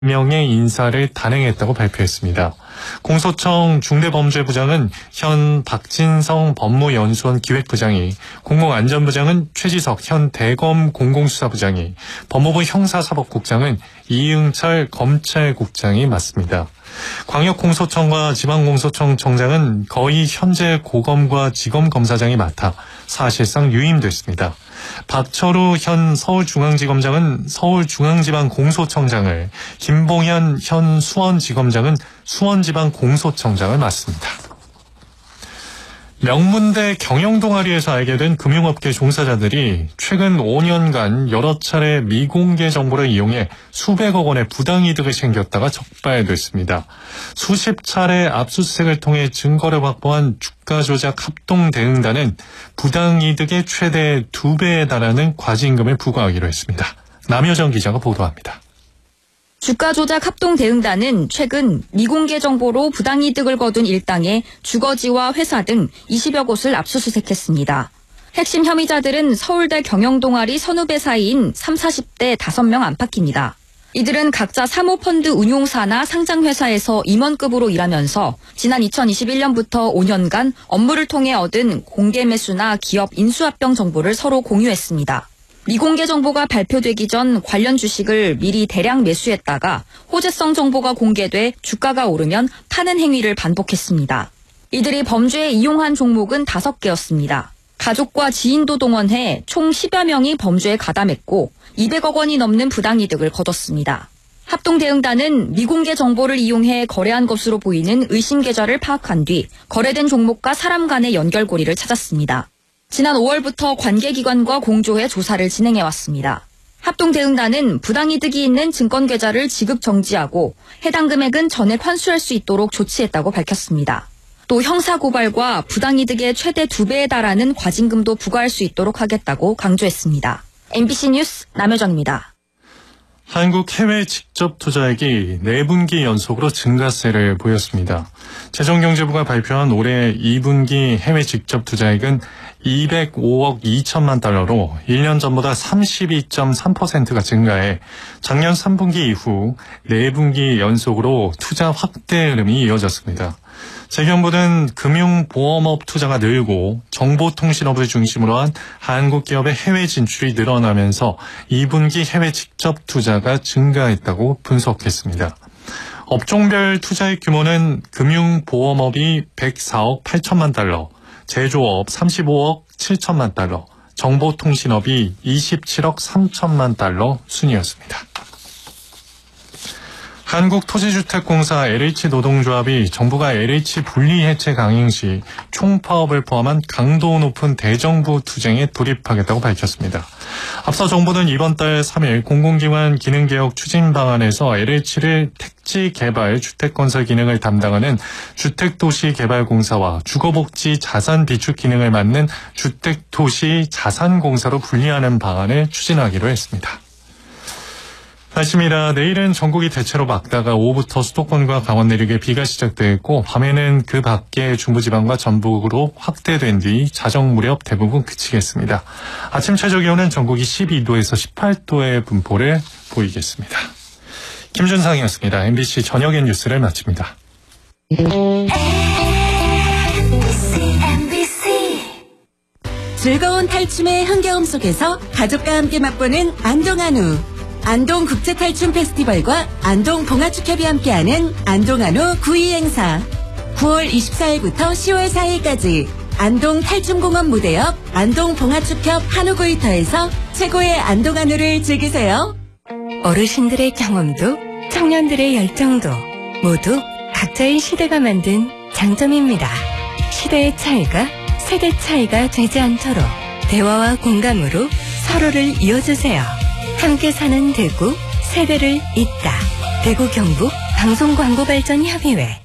명의 인사를 단행했다고 발표했습니다. 공소청 중대범죄부장은 현 박진성 법무연수원 기획부장이, 공공안전부장은 최지석 현 대검 공공수사부장이, 법무부 형사사법국장은 이응철 검찰국장이 맡습니다. 광역공소청과 지방공소청청장은 거의 현재 고검과 지검검사장이 맡아 사실상 유임됐습니다. 박철우 현 서울중앙지검장은 서울중앙지방공소청장을, 김봉현 현 수원지검장은 수원지방공소청장을 맡습니다. 명문대 경영동아리에서 알게 된 금융업계 종사자들이 최근 5년간 여러 차례 미공개 정보를 이용해 수백억 원의 부당이득을 챙겼다가 적발됐습니다. 수십 차례 압수수색을 통해 증거를 확보한 주가조작 합동대응단은 부당이득의 최대 2배에 달하는 과징금을 부과하기로 했습니다. 남효정 기자가 보도합니다. 주가조작 합동대응단은 최근 미공개 정보로 부당이득을 거둔 일당의 주거지와 회사 등 20여 곳을 압수수색했습니다. 핵심 혐의자들은 서울대 경영동아리 선후배 사이인 30, 40대 5명 안팎입니다. 이들은 각자 사모펀드 운용사나 상장회사에서 임원급으로 일하면서 지난 2021년부터 5년간 업무를 통해 얻은 공개 매수나 기업 인수합병 정보를 서로 공유했습니다. 미공개 정보가 발표되기 전 관련 주식을 미리 대량 매수했다가 호재성 정보가 공개돼 주가가 오르면 파는 행위를 반복했습니다. 이들이 범죄에 이용한 종목은 5개였습니다. 가족과 지인도 동원해 총 10여 명이 범죄에 가담했고 200억 원이 넘는 부당이득을 거뒀습니다. 합동대응단은 미공개 정보를 이용해 거래한 것으로 보이는 의심 계좌를 파악한 뒤 거래된 종목과 사람 간의 연결고리를 찾았습니다. 지난 5월부터 관계기관과 공조해 조사를 진행해왔습니다. 합동대응단은 부당이득이 있는 증권계좌를 지급 정지하고 해당 금액은 전액 환수할 수 있도록 조치했다고 밝혔습니다. 또 형사고발과 부당이득의 최대 2배에 달하는 과징금도 부과할 수 있도록 하겠다고 강조했습니다. MBC 뉴스 남효정입니다. 한국 해외 직접 투자액이 4분기 연속으로 증가세를 보였습니다. 재정경제부가 발표한 올해 2분기 해외 직접 투자액은 205억 2천만 달러로 1년 전보다 32.3%가 증가해 작년 3분기 이후 4분기 연속으로 투자 확대 흐름이 이어졌습니다. 재경부는 금융보험업 투자가 늘고 정보통신업을 중심으로 한 한국 기업의 해외 진출이 늘어나면서 2분기 해외 직접 투자가 증가했다고 분석했습니다. 업종별 투자액 규모는 금융보험업이 104억 8천만 달러, 제조업 35억 7천만 달러, 정보통신업이 27억 3천만 달러 순이었습니다. 한국토지주택공사 LH노동조합이 정부가 LH 분리해체 강행 시 총파업을 포함한 강도 높은 대정부 투쟁에 돌입하겠다고 밝혔습니다. 앞서 정부는 이번 달 3일 공공기관 기능개혁 추진 방안에서 LH를 택지 개발 주택건설 기능을 담당하는 주택도시개발공사와 주거복지 자산 비축 기능을 맡는 주택도시 자산공사로 분리하는 방안을 추진하기로 했습니다. 날씨입니다. 내일은 전국이 대체로 맑다가 오후부터 수도권과 강원 내륙에 비가 시작되고 밤에는 그 밖에 중부지방과 전북으로 확대된 뒤 자정 무렵 대부분 그치겠습니다. 아침 최저기온은 전국이 12도에서 18도의 분포를 보이겠습니다. 김준상이었습니다. MBC 저녁엔 뉴스를 마칩니다. 즐거운 탈춤의 흥겨움 속에서 가족과 함께 맛보는 안동한우. 안동국제탈춤 페스티벌과 안동봉화축협이 함께하는 안동한우 9.2 행사. 9월 24일부터 10월 4일까지 안동탈춤공원 무대 옆 안동봉화축협 한우구이터에서 최고의 안동한우를 즐기세요. 어르신들의 경험도 청년들의 열정도 모두 각자의 시대가 만든 장점입니다. 시대의 차이가 세대 차이가 되지 않도록 대화와 공감으로 서로를 이어주세요. 함께 사는 대구, 세대를 잇다. 대구 경북 방송광고발전협의회